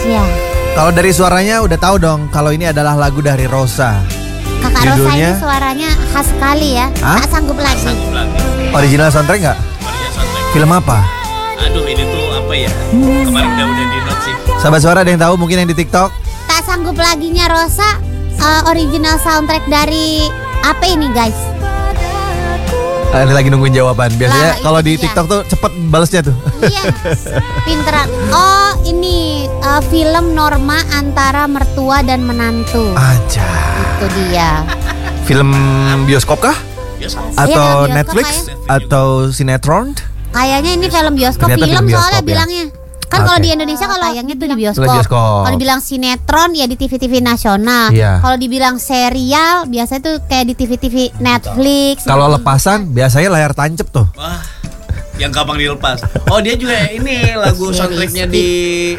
Ya. Kalau dari suaranya udah tahu dong kalau ini adalah lagu dari Rosa. Kakak Rosa Judulnya? ini suaranya khas sekali ya. Hah? Tak sanggup lagi. Original soundtrack nggak? Film apa? Aduh, ini tuh apa ya? Kemarin udah di note sih. Sahabat suara ada yang tahu mungkin yang di TikTok? Tak sanggup laginya Rosa original soundtrack dari apa ini guys? Ini lagi nungguin jawaban. Biasanya Lah, kalau di itu dia. TikTok tuh cepet balesnya tuh. Iya, pinteran. Oh ini film Norma antara mertua dan menantu. Aja. Itu dia. Film bioskop kah? Biasa. Atau Iya, bioskop Netflix? kayak. Atau sinetron? Kayaknya ini film bioskop, Ternyata film bioskop, soalnya ya. bilangnya. Kan kalau Oke. di Indonesia kalau tayangnya tuh di bioskop. Di bioskop. Kalau dibilang sinetron ya di TV-TV nasional. Iya. Kalau dibilang serial biasanya tuh kayak di TV-TV Netflix. Kalau lepasan biasanya layar tancep tuh. Wah, yang gampang dilepas. Oh, dia juga ini lagu soundtracknya di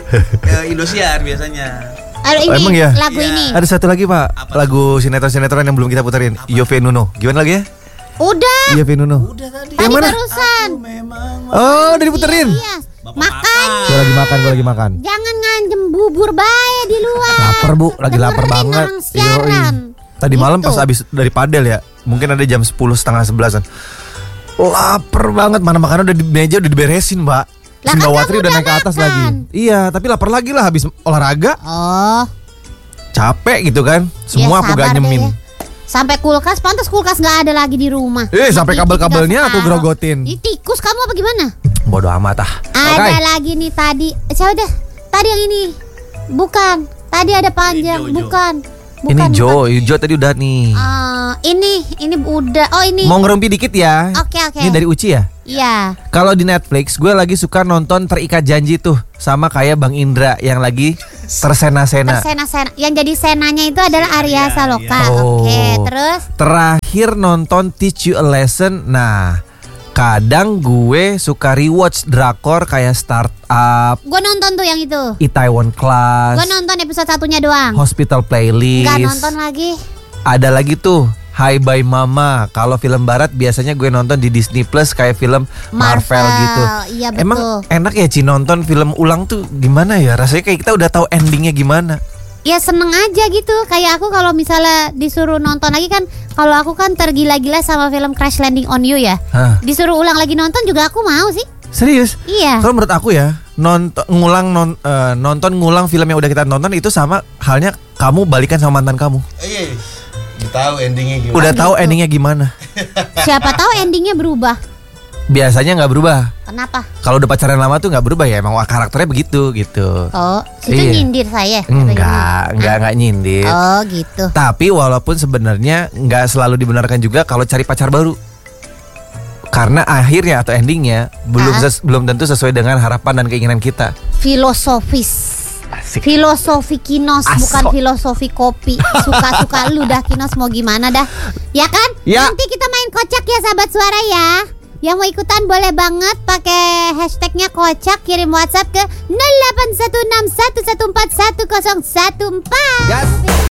Indosiar biasanya. Aduh, ini emang ya? lagu Iya. ini. Ada satu lagi Pak, Apa? lagu sinetron-sinetron yang belum kita puterin. Yove Nuno. Gimana lagi ya? Udah. Yove Nuno. Udah tadi. Tadi mana? barusan. Memang Oh, udah diputerin. Iya. Bapak Makan. Gue lagi makan. Jangan nganjem bubur bae di luar. Lapar Bu, lagi lapar Dengerin banget. orang siaran. Yoi. Tadi malam Gitu. pas abis dari padel ya, mungkin ada jam 10 setengah 11-an. Lapar banget, mana makanan udah di meja udah diberesin Mbak. Lah, kan Sindawatri kamu udah udah naik ke atas makan. lagi. Iya, tapi lapar lagi lah habis olahraga, Oh. capek gitu kan. Semua aku sabar gak deh nyemin. ya. Sampai kulkas, pantas kulkas nggak ada lagi di rumah. Sampai Mati, kabel-kabelnya tinggal aku separuh. gerogotin. Ih, tikus kamu apa gimana? Bodoh amat ah. Ada Oke. lagi nih tadi. Coba deh. Tadi yang ini. Bukan. Tadi ada panjang. Ini Jo. Bukan. Ini Bukan, Jo tadi udah nih. Ini udah. Oh ini. Mau ngerumpi dikit ya. Oke, oke. Ini dari Uci ya. Iya. Kalau di Netflix gue lagi suka nonton Terikat Janji tuh sama kayak Bang Indra yang lagi tersena-sena. Tersena-sena. Yang jadi senanya itu adalah Arya Saloka. Oh. Oke, terus Terakhir nonton Teach You a Lesson. Nah, kadang gue suka rewatch drakor kayak Startup, gue nonton tuh yang itu. Itaewon Class, Gue nonton episode satunya doang. Hospital Playlist. Nggak nonton lagi. Ada lagi tuh Hi Bye Mama. Kalau film barat biasanya gue nonton di Disney Plus kayak film Marvel gitu. Iya betul. Emang enak ya Ci nonton film ulang tuh gimana ya? Rasanya kayak kita udah tahu endingnya gimana. Ya seneng aja gitu. Kayak aku kalau misalnya disuruh nonton lagi kan, kalau aku kan tergila-gila sama film Crash Landing on You ya. Hah, Disuruh ulang lagi nonton juga aku mau sih. serius? Iya. Kalau menurut aku ya, nonton ngulang film yang udah kita nonton itu sama halnya kamu balikan sama mantan kamu. Iya. Udah tahu endingnya gimana. Udah tahu endingnya gimana. Siapa tahu endingnya berubah. Biasanya nggak berubah. Kenapa? Kalau udah pacaran lama tuh nggak berubah ya. Emang karakternya begitu gitu. Oh, itu Iya. nyindir saya. Enggak nyindir. Oh gitu. Tapi walaupun sebenarnya nggak selalu dibenarkan juga kalau cari pacar baru. Karena akhirnya atau endingnya belum tentu sesuai dengan harapan dan keinginan kita. Filosofis. Asik. Filosofi Kinos, Asok. bukan filosofi kopi. Suka-suka lu dah Kinos, mau gimana dah. Ya kan? Ya. Nanti kita main kocak ya sahabat suara ya. Yang mau ikutan boleh banget pakai hashtagnya kocak, kirim WhatsApp ke 081611410114. Gas.